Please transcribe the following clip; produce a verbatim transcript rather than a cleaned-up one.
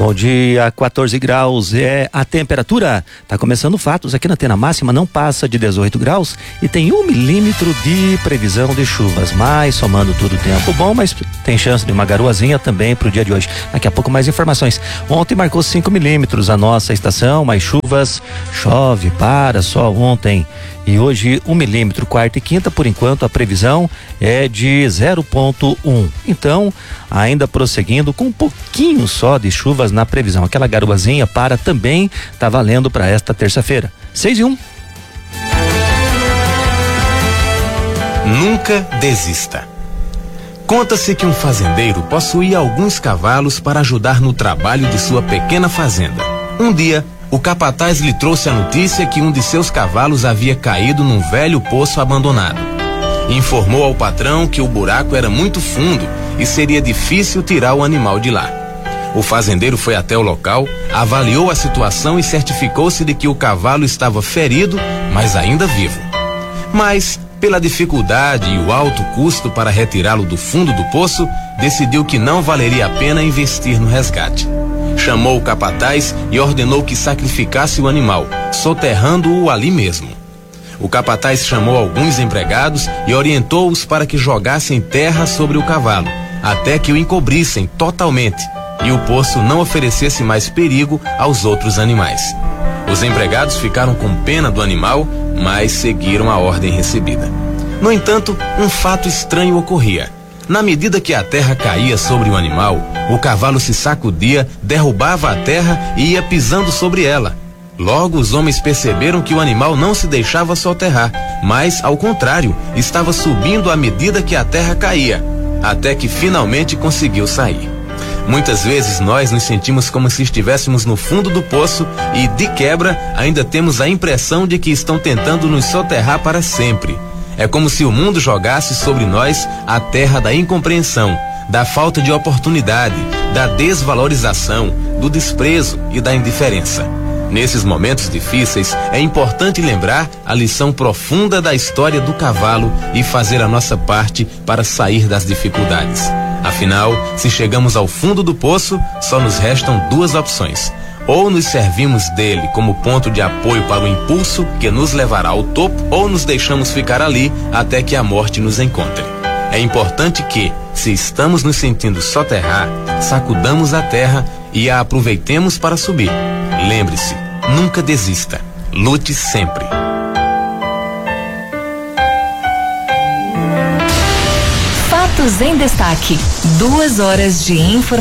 Bom dia, quatorze graus é a temperatura. Tá começando Fatos aqui na Antena Máxima, não passa de dezoito graus e tem um milímetro de previsão de chuvas. Mas somando tudo, tempo bom, mas tem chance de uma garoazinha também pro dia de hoje. Daqui a pouco mais informações. Ontem marcou cinco milímetros a nossa estação, mais chuvas, chove, para só ontem. E hoje um milímetro, quarta e quinta, por enquanto a previsão é de zero ponto um. Então, ainda prosseguindo com um pouquinho só de chuvas na previsão. Aquela garoazinha para também tá valendo para esta terça-feira. seis e um. Nunca desista. Conta-se que um fazendeiro possuía alguns cavalos para ajudar no trabalho de sua pequena fazenda. Um dia, o capataz lhe trouxe a notícia que um de seus cavalos havia caído num velho poço abandonado. Informou ao patrão que o buraco era muito fundo e seria difícil tirar o animal de lá. O fazendeiro foi até o local, avaliou a situação e certificou-se de que o cavalo estava ferido, mas ainda vivo. Mas, pela dificuldade e o alto custo para retirá-lo do fundo do poço, decidiu que não valeria a pena investir no resgate. Chamou o capataz e ordenou que sacrificasse o animal, soterrando-o ali mesmo. O capataz chamou alguns empregados e orientou-os para que jogassem terra sobre o cavalo, até que o encobrissem totalmente e o poço não oferecesse mais perigo aos outros animais. Os empregados ficaram com pena do animal, mas seguiram a ordem recebida. No entanto, um fato estranho ocorria. Na medida que a terra caía sobre o animal, o cavalo se sacudia, derrubava a terra e ia pisando sobre ela. Logo, os homens perceberam que o animal não se deixava soterrar, mas, ao contrário, estava subindo à medida que a terra caía, até que finalmente conseguiu sair. Muitas vezes nós nos sentimos como se estivéssemos no fundo do poço e, de quebra, ainda temos a impressão de que estão tentando nos soterrar para sempre. É como se o mundo jogasse sobre nós a terra da incompreensão, da falta de oportunidade, da desvalorização, do desprezo e da indiferença. Nesses momentos difíceis, é importante lembrar a lição profunda da história do cavalo e fazer a nossa parte para sair das dificuldades. Afinal, se chegamos ao fundo do poço, só nos restam duas opções. Ou nos servimos dele como ponto de apoio para o impulso que nos levará ao topo, ou nos deixamos ficar ali até que a morte nos encontre. É importante que, se estamos nos sentindo soterrar, sacudamos a terra e a aproveitemos para subir. Lembre-se, nunca desista, lute sempre. Fatos em Destaque. Duas horas de informação.